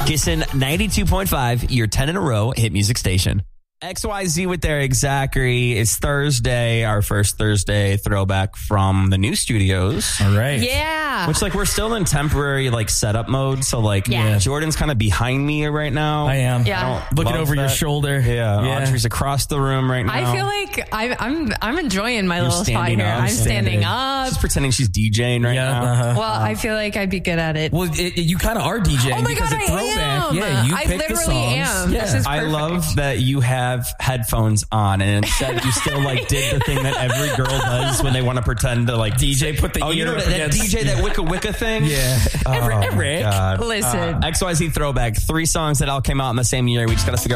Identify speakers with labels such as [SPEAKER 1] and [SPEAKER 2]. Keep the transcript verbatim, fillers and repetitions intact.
[SPEAKER 1] Kissin' ninety-two point five, your ten in a row hit music station. X Y Z with Eric Zachary. It's Thursday, our first Thursday throwback from the new studios.
[SPEAKER 2] All right.
[SPEAKER 3] Yeah.
[SPEAKER 1] Which, like, we're still in temporary, like, setup mode. So, like,
[SPEAKER 3] Yeah.
[SPEAKER 1] Jordan's kind of behind me right now.
[SPEAKER 2] I am.
[SPEAKER 3] Yeah.
[SPEAKER 1] I don't
[SPEAKER 2] Looking
[SPEAKER 1] love
[SPEAKER 2] over your
[SPEAKER 1] that.
[SPEAKER 2] shoulder.
[SPEAKER 1] Yeah.
[SPEAKER 2] Yeah.
[SPEAKER 1] Audrey's across the room right now.
[SPEAKER 3] I feel like I, I'm I'm enjoying my
[SPEAKER 1] You're
[SPEAKER 3] little spot
[SPEAKER 1] standing
[SPEAKER 3] here.
[SPEAKER 1] up,
[SPEAKER 3] I'm standing
[SPEAKER 2] standing.
[SPEAKER 3] up.
[SPEAKER 1] She's pretending she's DJing right
[SPEAKER 2] Yeah,
[SPEAKER 1] now.
[SPEAKER 2] uh-huh.
[SPEAKER 3] Well, I feel like I'd be good at it.
[SPEAKER 2] Well, it, it- you kind of are DJing
[SPEAKER 3] Oh my
[SPEAKER 2] because
[SPEAKER 3] God,
[SPEAKER 2] it's
[SPEAKER 3] I
[SPEAKER 2] throwback.
[SPEAKER 3] am.
[SPEAKER 2] Yeah, you
[SPEAKER 3] I
[SPEAKER 2] pick the
[SPEAKER 3] literally
[SPEAKER 2] songs.
[SPEAKER 3] am.
[SPEAKER 2] Yeah.
[SPEAKER 3] This is
[SPEAKER 1] I
[SPEAKER 3] perfect.
[SPEAKER 1] love that you have headphones on and instead you still like did the thing that every girl does when they want to pretend to like
[SPEAKER 2] D J put the
[SPEAKER 1] oh,
[SPEAKER 2] ear
[SPEAKER 1] you know
[SPEAKER 2] up
[SPEAKER 1] that, that
[SPEAKER 2] against-
[SPEAKER 1] D J, that Wicca Wicca thing?
[SPEAKER 2] Yeah.
[SPEAKER 1] Oh,
[SPEAKER 2] Every-
[SPEAKER 1] my
[SPEAKER 2] Eric.
[SPEAKER 1] God.
[SPEAKER 3] Listen.
[SPEAKER 1] Uh, X Y Z throwback. Three songs that all came out in the same year. We just got to figure